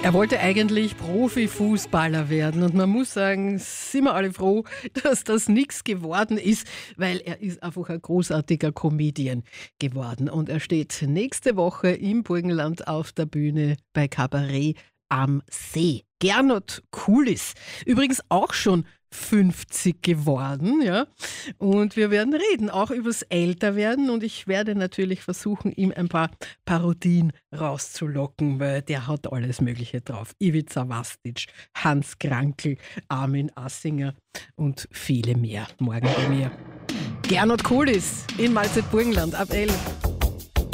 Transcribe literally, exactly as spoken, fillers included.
Er wollte eigentlich Profifußballer werden und man muss sagen, sind wir alle froh, dass das nichts geworden ist, weil er ist einfach ein großartiger Comedian geworden und er steht nächste Woche im Burgenland auf der Bühne bei Kabarett am See. Gernot Kulis, übrigens auch schon fünfzig geworden, ja. Und wir werden reden, auch übers Älterwerden und ich werde natürlich versuchen, ihm ein paar Parodien rauszulocken, weil der hat alles Mögliche drauf. Ivica Vastic, Hans Krankl, Armin Assinger und viele mehr. Morgen bei mir. Gernot Kulis in Malzert Burgenland ab elf.